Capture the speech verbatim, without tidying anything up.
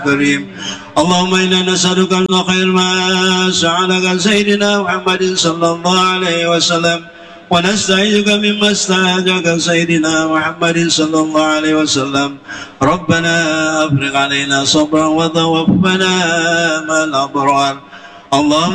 كريم. اللهم إنا نسألك خير ما سألك سيدنا محمد صلى الله عليه وسلم، ونستعيذك مما استعاذك سيدنا محمد صلى الله عليه وسلم. ربنا أفرغ علينا صبرا وتوفنا مع الأبرار. اللهم